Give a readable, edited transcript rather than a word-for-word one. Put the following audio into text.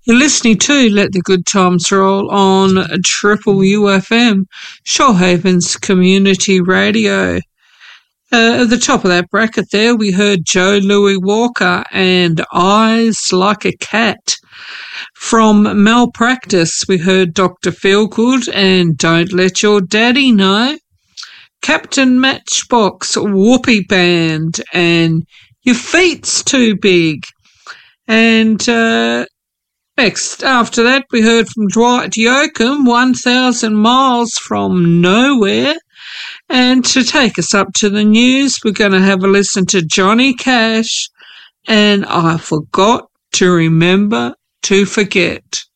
You're listening to Let the Good Times Roll on Triple UFM, Shoalhaven's community radio. At the top of that bracket there, we heard Joe Louis Walker and Eyes Like a Cat. From Malpractice, we heard Dr. Feelgood and Don't Let Your Daddy Know. Captain Matchbox, Whoopee Band, and Your Feet's Too Big. And next, after that, we heard from Dwight Yoakam, 1,000 Miles from Nowhere. And to take us up to the news, we're going to have a listen to Johnny Cash and I Forgot to Remember to Forget.